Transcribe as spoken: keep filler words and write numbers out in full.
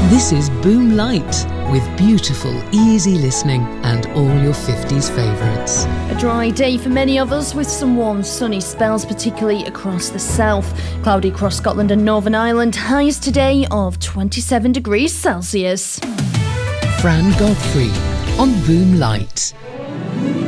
This is Boom Light, with beautiful, easy listening and all your fifties favourites. A dry day for many of us, with some warm sunny spells, particularly across the south. Cloudy across Scotland and Northern Ireland. Highs today of twenty-seven degrees Celsius. Fran Godfrey on Boom Light.